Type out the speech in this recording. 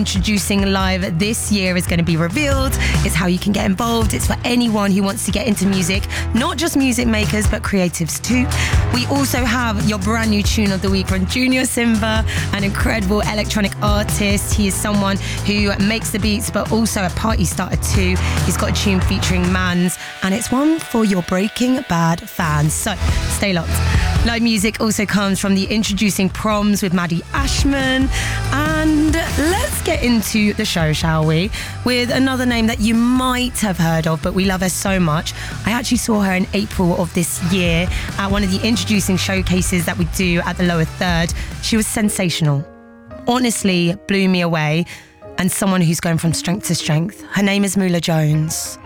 introducing live this year is going to be revealed. It's how you can get involved. It's for anyone who wants to get into music, not just music makers, but creatives too. We also have your brand new tune of the week from Junior Simba, an incredible electronic artist. He is someone who makes the beats, but also a party starter too. He's got a tune featuring Mans, and it's one for your Breaking Bad fans. So stay locked. Live music also comes from the Introducing Proms with Maddie Ashman. And let's get into the show, shall we? With another name that you might have heard of, but we love her so much. I actually saw her in April of this year at one of the Introducing showcases that we do at the Lower Third. She was sensational. Honestly, blew me away. And someone who's going from strength to strength. Her name is Mula Jones.